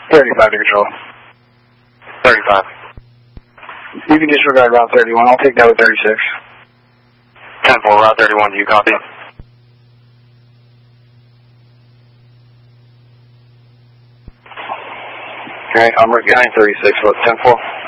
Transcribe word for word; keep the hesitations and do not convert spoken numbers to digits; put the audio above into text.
thirty-five to control. thirty-five. You can disregard Route thirty-one. I'll take that with thirty-six. ten four, Route thirty-one, do you copy? Alright, I'm right behind thirty-six, so it's ten four.